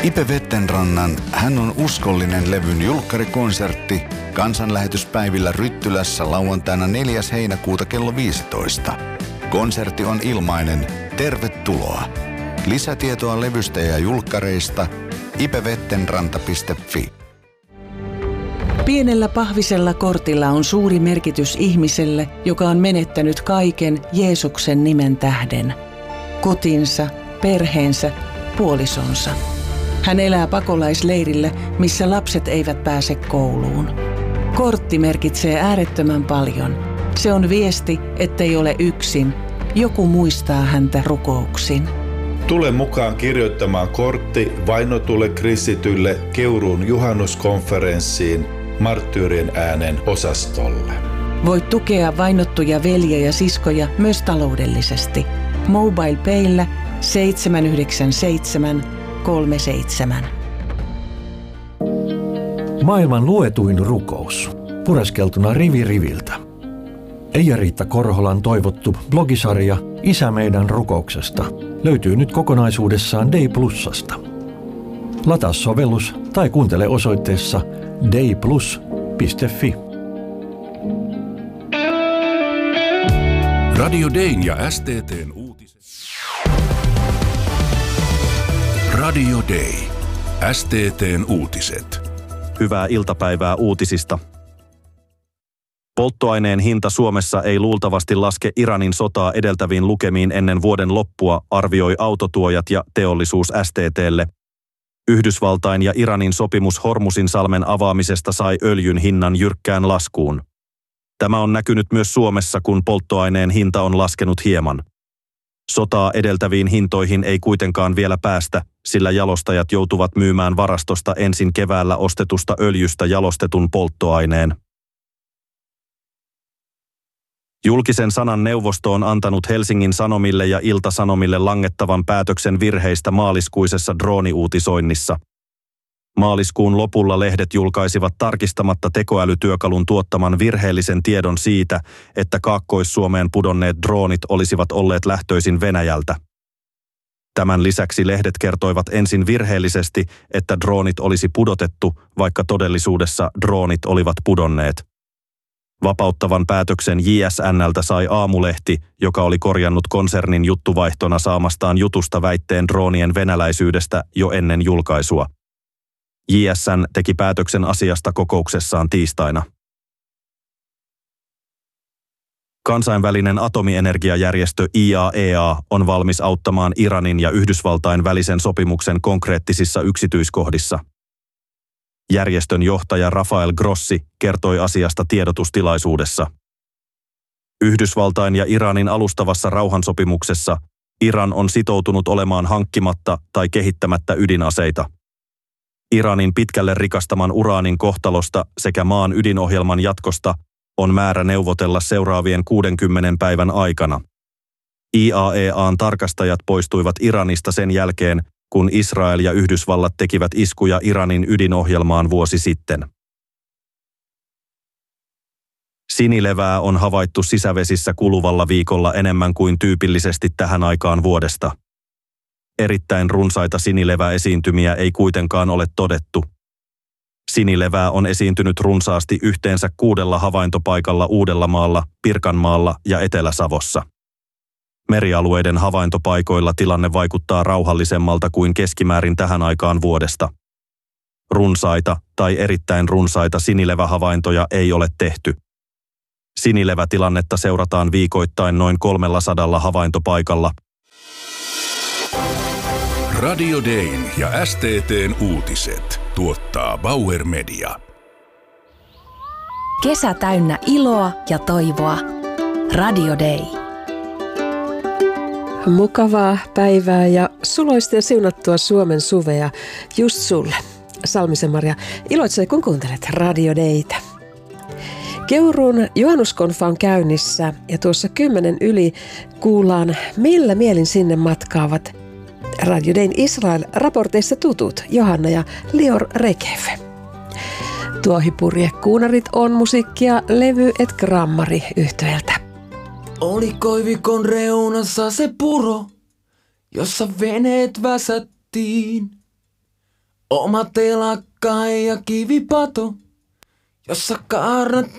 Ipe Vettenrannan Hän on uskollinen -levyn julkkarikonsertti kansanlähetyspäivillä Ryttylässä lauantaina 4. heinäkuuta kello 15. Konsertti on ilmainen. Tervetuloa. Lisätietoa levystä ja julkkareista ipevettenranta.fi. Pienellä pahvisella kortilla on suuri merkitys ihmiselle, joka on menettänyt kaiken Jeesuksen nimen tähden. Kotinsa, perheensä, puolisonsa. Hän elää pakolaisleirillä, missä lapset eivät pääse kouluun. Kortti merkitsee äärettömän paljon. Se on viesti, ettei ole yksin. Joku muistaa häntä rukouksin. Tule mukaan kirjoittamaan kortti vainotulle kristitylle Keuruun juhannuskonferenssiin Marttyyrien äänen osastolle. Voit tukea vainottuja veljiä ja siskoja myös taloudellisesti. MobilePayllä 797 37. Maailman luetuin rukous. Pureskeltuna rivi riviltä. Eija-Riitta Korholan toivottu blogisarja Isä meidän rukouksesta löytyy nyt kokonaisuudessaan Day+:sta. Lataa sovellus tai kuuntele osoitteessa dayplus.fi. Radio Dayn ja STT:n uutiset. Radio Day. STT:n uutiset. Hyvää iltapäivää uutisista. Polttoaineen hinta Suomessa ei luultavasti laske Iranin sotaa edeltäviin lukemiin ennen vuoden loppua, arvioi autotuojat ja teollisuus STT:lle. Yhdysvaltain ja Iranin sopimus Hormuzinsalmen avaamisesta sai öljyn hinnan jyrkkään laskuun. Tämä on näkynyt myös Suomessa, kun polttoaineen hinta on laskenut hieman. Sotaa edeltäviin hintoihin ei kuitenkaan vielä päästä, sillä jalostajat joutuvat myymään varastosta ensin keväällä ostetusta öljystä jalostetun polttoaineen. Julkisen sanan neuvosto on antanut Helsingin Sanomille ja Ilta-Sanomille langettavan päätöksen virheistä maaliskuisessa drooniuutisoinnissa. Maaliskuun lopulla lehdet julkaisivat tarkistamatta tekoälytyökalun tuottaman virheellisen tiedon siitä, että Kaakkois-Suomeen pudonneet droonit olisivat olleet lähtöisin Venäjältä. Tämän lisäksi lehdet kertoivat ensin virheellisesti, että droonit olisi pudotettu, vaikka todellisuudessa droonit olivat pudonneet. Vapauttavan päätöksen JSN:ltä sai Aamulehti, joka oli korjannut konsernin juttuvaihtona saamastaan jutusta väitteen droonien venäläisyydestä jo ennen julkaisua. JSN teki päätöksen asiasta kokouksessaan tiistaina. Kansainvälinen atomienergiajärjestö IAEA on valmis auttamaan Iranin ja Yhdysvaltain välisen sopimuksen konkreettisissa yksityiskohdissa. Järjestön johtaja Rafael Grossi kertoi asiasta tiedotustilaisuudessa. Yhdysvaltain ja Iranin alustavassa rauhansopimuksessa Iran on sitoutunut olemaan hankkimatta tai kehittämättä ydinaseita. Iranin pitkälle rikastaman uraanin kohtalosta sekä maan ydinohjelman jatkosta on määrä neuvotella seuraavien 60 päivän aikana. IAEA:n tarkastajat poistuivat Iranista sen jälkeen, kun Israel ja Yhdysvallat tekivät iskuja Iranin ydinohjelmaan vuosi sitten. Sinilevää on havaittu sisävesissä kuluvalla viikolla enemmän kuin tyypillisesti tähän aikaan vuodesta. Erittäin runsaita sinileväesiintymiä ei kuitenkaan ole todettu. Sinilevää on esiintynyt runsaasti yhteensä 6 havaintopaikalla Uudellamaalla, Pirkanmaalla ja Etelä-Savossa. Merialueiden havaintopaikoilla tilanne vaikuttaa rauhallisemmalta kuin keskimäärin tähän aikaan vuodesta. Runsaita tai erittäin runsaita sinilevähavaintoja ei ole tehty. Sinilevätilannetta seurataan viikoittain noin 300 havaintopaikalla. Radio Dayn ja STT:n uutiset tuottaa Bauer Media. Kesä täynnä iloa ja toivoa. Radio Day. Mukavaa päivää ja suloista ja siunattua Suomen suvea just sulle. Salmisen Maria iloitsee, kun kuuntelet Radio Daytä. Keuruun juhannuskonfa on käynnissä ja tuossa 10 yli kuullaan, millä mielin sinne matkaavat Radio Dayn Israel-raporteissa tutut Johanna ja Lior Rekev. Tuohipurje kuunarit on musiikkia levy et grammari -yhtyeeltä. Oli koivikon reunassa se puro, jossa veneet väsättiin. oma telakka ja kivipato, jossa kaarnat